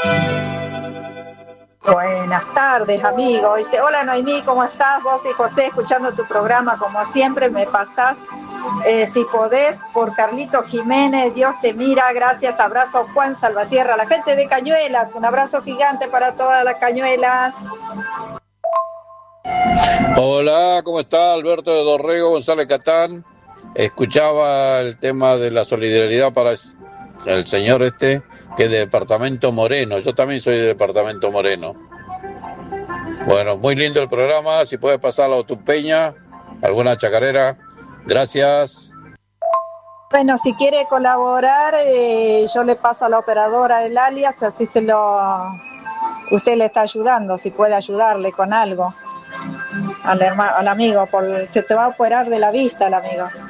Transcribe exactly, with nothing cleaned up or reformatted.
Buenas tardes, amigos. Dice, hola Noemí, ¿cómo estás? Vos y José, escuchando tu programa, como siempre, me pasás, eh, si podés, por Carlito Jiménez, Dios te mira, gracias, abrazo Juan Salvatierra, la gente de Cañuelas, un abrazo gigante para todas las Cañuelas. Hola, ¿cómo está? Alberto de Dorrego, González Catán. Escuchaba el tema de la solidaridad para el señor este, que es de Departamento Moreno. Yo también soy de Departamento Moreno. Bueno, muy lindo el programa. Si puede pasar a la Otupeña, alguna chacarera. Gracias. Bueno, si quiere colaborar, eh, yo le paso a la operadora el alias, así se lo... Usted le está ayudando, si puede ayudarle con algo. Al, hermano, al amigo, por, se te va a operar de la vista el amigo.